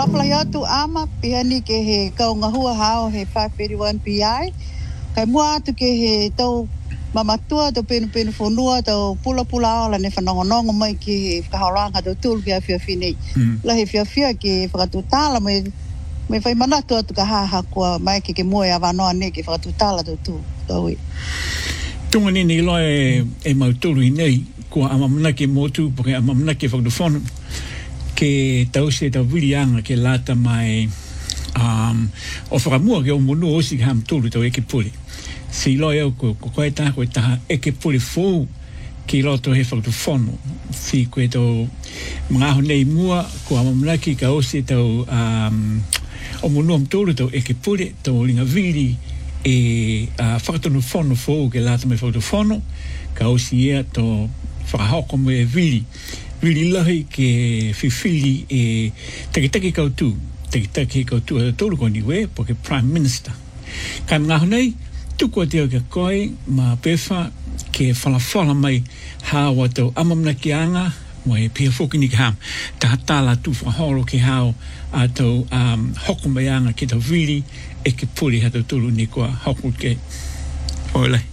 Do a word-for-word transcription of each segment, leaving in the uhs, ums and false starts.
wapala yatu ama piani ke he kaunga hua hao he five eighty-one P I. Kai mua atu ke he tau mamatua tau penu penu whanua tau pula pula ala ne whanongonongo mai ke he whakahauranga tau tūlu ki a whiawhi nei. La he whiawhia ke whakatutala mai me whai manatu atu ka haha kua mai ke ke moe a wanoa ne ke whakatutala tau tūlu tau i. Tunga nini loa e, e mautulu i nei kua amamana ke motu porque amamana ke whakatufonu ke tau se tau wirianga ke lata mai um, o whakamua ke o monu osi ke ham tūlu tau eke puli. Si loa eo ko koe taha koe taha eke puli fōu ki loto he whakatufonu. Si koe tau mga aho nei mua ko amamana ki ka osi tau um, o monu am tūlu tau eke puli tau linga viri e uh, whakatonu whono fōu ke lata mai whakatufonu ka osi ea tau whakahoko mo e viri. Really lahi ke whiwhiri e takitaki kautu, takitaki kautu a tōru ko niwe, po ke Prime Minister. Kai mga honei, tuku a teo ke koe, ma pefa ke whalawhala mai hawa tau amamna ki anga, mo e pia whoki ni ke ham, ta hatala tu whahoro ke hao a tau um, hoko mai anga ke tau viri, e ke puri ha tau tōru ni kua hoko ke oilai.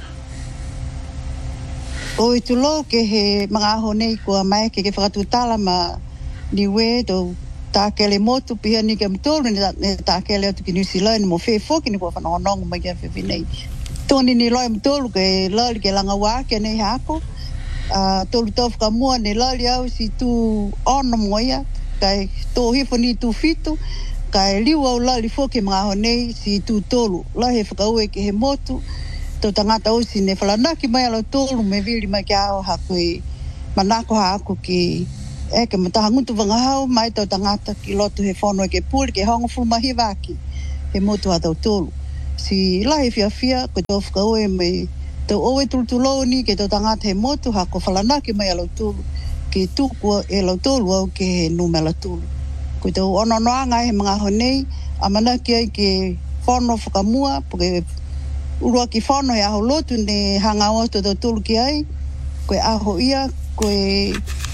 O i tulo ke he mga aho nei kua mai ke ke whakatutala ma niwe tau tākele motu piha ni ke mtolu ni tākele atu ki New Zealand mo whee whoki ni kua whanongonongo mai kia whiwhi nei. Tōni ni loe mtolu ke lali ke langa wā ke nei hako. Uh, tolu tau whakamua ni lali au si tu ono moia kai tō hifo ni tu fitu kai liu au lali whoki mga aho nei si tu tolu. Lahe whakaue ke he motu tau tangata osi ne whalanaki mai alo tōru me viri mai kia ao haku e manako haku ki eke mataha ngutu wangahau mai tau tangata ki lotu he whono e ke pūri ke hongo fumahi waki he motu ha tau tōru. Si lahi fia fia ko tau whakaue mai tau oe tulutulou ni ke tau tangata he motu hako whalanaki mai alo tōru ke tūkua e alo tōru au ke he nume alo tōru. Ko tau ononoanga he mga honei amanaki ai ke whono whakamua puke urua ki whono e aho lotu ne hanga oto tau tolu ki ai, koe aho ia, koe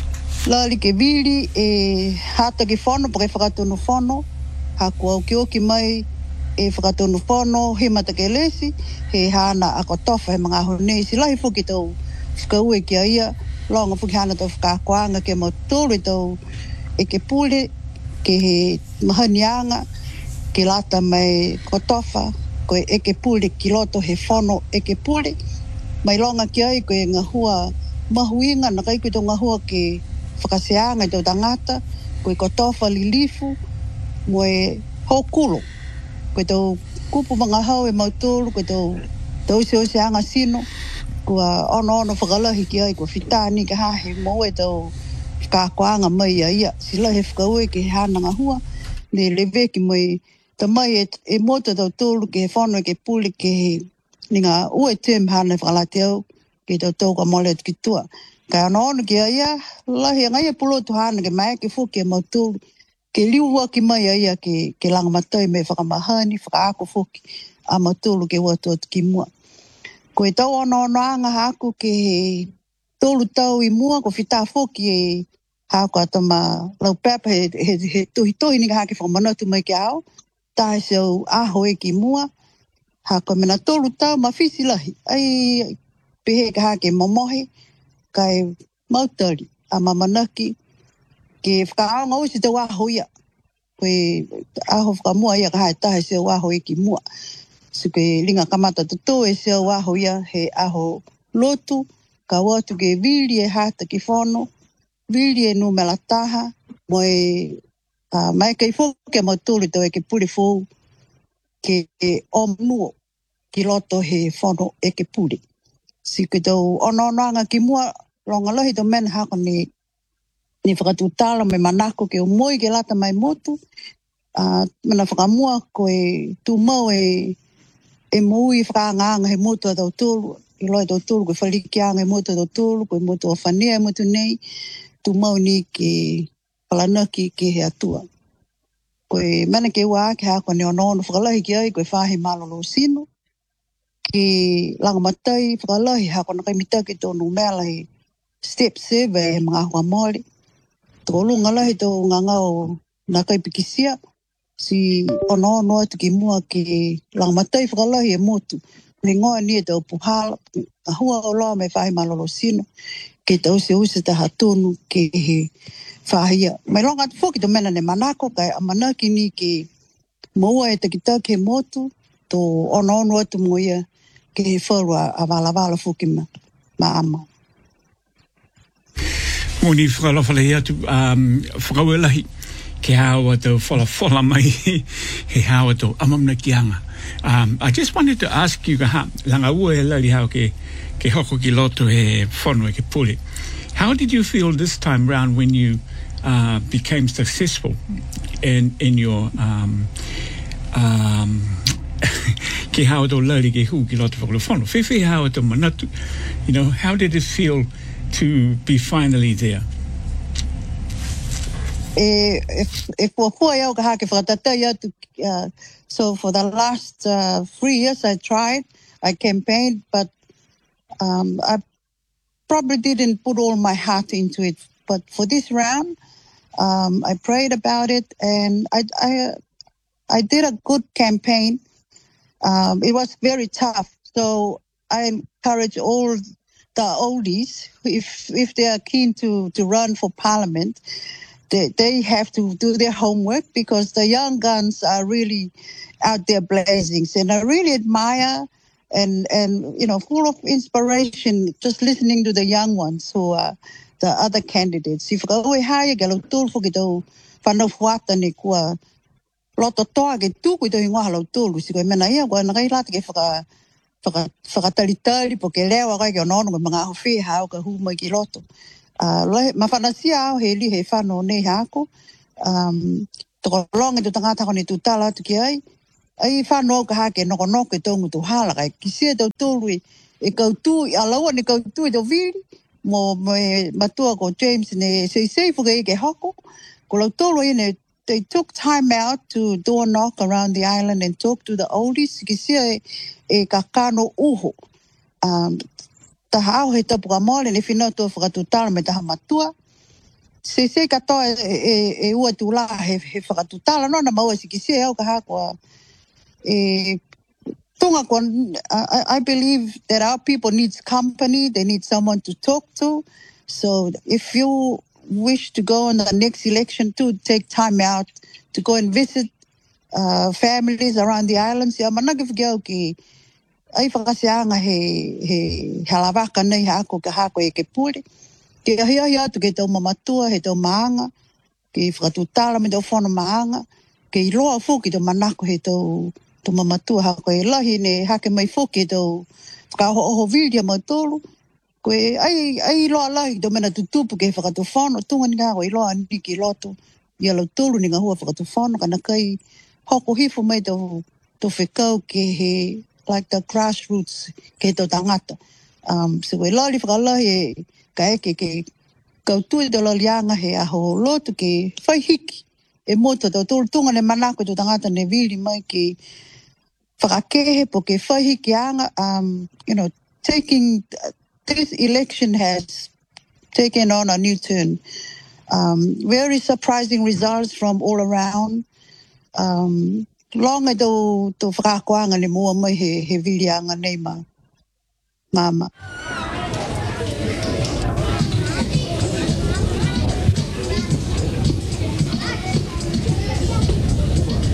lali ke viri e hata ki whono, pake whakatonu whono, haku au ki oki mai e whakatonu whono, he mata ke lesi, he hana ako tofa he mga aho nei, si lahi whuki tau whakaue ki a ia, longa whuki hana tau whakakoanga ke mau tolu tau e ke pule, ke he mahanianga, ke lata mai ko tofa, koe eke pule ki loto he whono eke pule. Mai longa ki ai koe ngā hua mahuinga na kai koe tō ngā hua ke whakaseanga i tō tangata, koe ko tofa lilifu, mo e hokulu. Koe tō kupu mga hau e mautolu, koe tō tō use ose anga sino, kua ono ono whakalahi ki ai, kua whitāni ke hahe mo e tō whakakoanga mai a ia. Sila he whakaue ke hana ngā hua, ne lewe ki mai ta mai e, e mota tau tōlu ke he whono ke puli ke he ni ngā ue tēm hana whakalate au ke tau tau ka mole atu ki tua. Kai ana ono ki aia, lahi ngai e pulotu hana ke mai ke whuki e mau tōlu ke liua ki mai aia ke, ke langa matai me whakamahani, whakaako whuki a mau tōlu ke watu atu ki mua. Ko e tau ono ono anga haku ke he tōlu tau i mua ko whita whuki e haku atama lau pepa he, he, he tohi tohi ni ka hake whakamanatu mai ke ao. Tahe seu aho e ki mua, hako mena tolu tau mawhisi lahi. Ai pehe ka hake momohe, kai mautari, a mamanaki, ke whakaanga osi tau aho ia. Koe aho whakamua ia ka hae tahe seu aho e ki mua. So ke linga kamata tuto e seu aho ia he aho lotu, ka watu ke viri e hata ki whono, viri e numela taha, mo e Uh, mai kei whoke mau tūri tau e ke puri whou ke omnuo ki loto he whono e ke puri. Si ke tau ono onoanga ki mua ronga lohi tau mena hako ni, ni whakatutala me manako ke umoi ke lata mai motu. Uh, mena whakamua ko e tū mau e, e mui whakaanga he motu a tau tūru. I lohi tau tūru ko whalikianga he motu a tau tūru, ko e motu a whania e motu nei. Tū mau ni ke palanaki ke he atua. Koe mana ke ua ke hako ne ono ono whakalahi ki ai, koe whahi malolo sino. Ke langa matai whakalahi hako na kai mitaki tōnu mela he step seven he mga hua mori. Tō lunga lahi tō ngangao nā kai pikisia, si ono no atu ki mua ki langmatai whakalahi e motu. Me ngoa ni e tau puhala, a hua o loa me whahi malolo sino, ke tau se usi ta hatunu ke he whahia. Mai longa atu whoki to mena ne manako, kai a manaki ni ke maua e takita ke motu, to ono ono atu moia ke he wharua a wala wala whoki ma, ma ama. Moni whakalawhale atu, um, whakauelahi, ke hawa tau whala whala mai, he hawa tau amamna ki anga. Um, I just wanted to ask you, ha, langa ua e lali hao ke, ke hoko ki loto he whanu e ke pule. How did you feel this time round when you uh, became successful in, in your um, um, ke hawa tau lali ke hu ki loto whakalo whanu? Whewhi hawa tau manatu, you know, how did it feel to be finally there? E, if, if wa hua iau ka hake whakatata iau tu, uh, so for the last uh, three years I tried, I campaigned, but um, I probably didn't put all my heart into it. But for this round, um, I prayed about it and I, I, I did a good campaign. Um, it was very tough. So I encourage all the oldies, if, if they are keen to, to run for parliament, They, they have to do their homework because the young guns are really out there blazing. And I really admire and, and, you know, full of inspiration just listening to the young ones who are the other candidates. If go away higher, get a tool for it, fan of what and it was lot of talk, get two with the Wahalo tool, which is when I hear one I like for a for a talitali, porque leo I go on with my fee, how who make it lot. Uh, ma whanasia au he li he whano nei hako. Um, toko longa tu tangata kone tu tala tu ki ai. Ai whano ka hake noko noko e tongu tu hala kai. Ki sia tau tōrui e koutu, a laua ni koutu e tau viri. Mo me matua ko James ne sei sei fuka i ke hoko. Ko lau tōrui ne, they took time out to do a knock around the island and talk to the oldies. Ki sia e, e ka kano uho. Um, ta hao he tapu ka mole ne whina tō whakatutala me taha matua. Se se katoa e, e, e ua tūla he, he whakatutala no na maua si ki se au ka hako e tonga ko, I, I believe that our people needs company, they need someone to talk to. So if you wish to go on the next election to take time out to go and visit uh, families around the islands, ya manaki whikau ki ai whakasianga he, he halawaka nei hako ka hako e ke pure. Ke ahia hia atu ke tau mamatua, he tau maanga, ke whakatutala me tau whono maanga, ke i loa whoki tau manako he tau, tau mamatua hako e lahi ne hake mai whoki tau whakaho oho viria mai tolu. Koe ai, ai loa lahi tau mena tutupu ke whakatu whono, tunga ni kako i loa niki loto, i alo tolu ni ngā hua whakatu whono, kana kai hoko hifu mai tau, tau whekau ke he like the grassroots ke to tangata. Um, so we lali whakalahi e ka eke ke kautui te lalianga he aho lotu ke whaihiki e moto tau tōru tunga ne manako to tangata ne vili mai ke whakakehe po ke whaihiki anga. Um, you know, taking, this election has taken on a new turn. Um, very surprising results from all around. Um, Longa do to whakakoanga ne mua mai he, he vilianga nei ma. Mama.